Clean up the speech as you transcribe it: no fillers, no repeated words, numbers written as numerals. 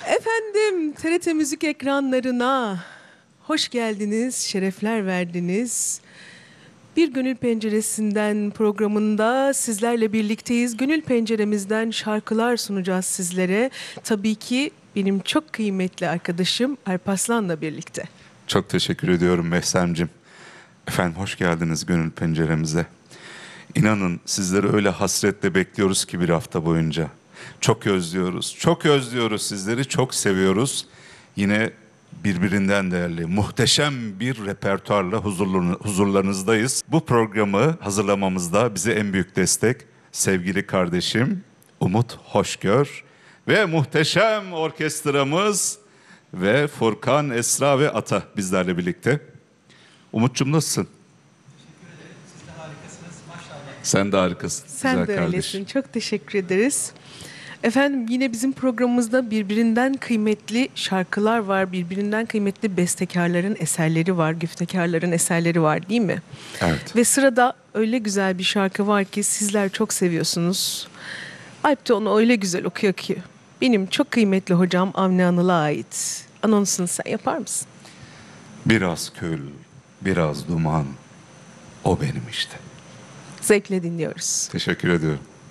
Efendim, TRT Müzik ekranlarına hoş geldiniz, şerefler verdiniz. Bir Gönül Penceresi'nden programında sizlerle birlikteyiz. Gönül Penceremizden şarkılar sunacağız sizlere. Tabii ki benim çok kıymetli arkadaşım Alparslan'la birlikte. Çok teşekkür ediyorum Mehsemcim. Efendim hoş geldiniz Gönül Penceremize. İnanın sizleri öyle hasretle bekliyoruz ki bir hafta boyunca. Çok özlüyoruz, çok özlüyoruz sizleri, çok seviyoruz. Yine birbirinden değerli, muhteşem bir repertuarla huzurlarınızdayız. Bu programı hazırlamamızda bize en büyük destek sevgili kardeşim Umut Hoşgör ve muhteşem orkestramız ve Furkan, Esra ve Ata bizlerle birlikte. Umut'cum nasılsın? Siz de harikasınız. Maşallah. Sen de harikasın. Sen güzel de kardeşim. öylesin. Çok teşekkür ederiz. Efendim yine bizim programımızda birbirinden kıymetli şarkılar var. Birbirinden kıymetli bestekarların eserleri var. Güftekarların eserleri var değil mi? Evet. Ve sırada öyle güzel bir şarkı var ki sizler çok seviyorsunuz. Alp de onu öyle güzel okuyor ki. Benim çok kıymetli hocam Avni Anıl'a ait. Anonsunu sen yapar mısın? Biraz kül, biraz duman. O benim işte. Zevkle dinliyoruz. Teşekkür ediyorum.